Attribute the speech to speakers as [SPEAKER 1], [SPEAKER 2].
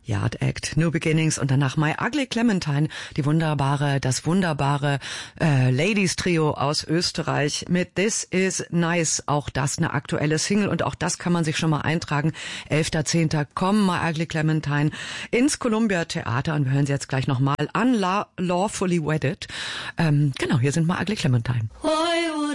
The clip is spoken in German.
[SPEAKER 1] Yard Act, New Beginnings und danach My Ugly Clementine, das wunderbare Ladies Trio aus Österreich mit This Is Nice. Auch das eine aktuelle Single und auch das kann man sich schon mal eintragen. 11.10. kommen My Ugly Clementine ins Columbia Theater und wir hören sie jetzt gleich nochmal an. Lawfully Wedded. Genau, hier sind My Ugly Clementine.
[SPEAKER 2] Why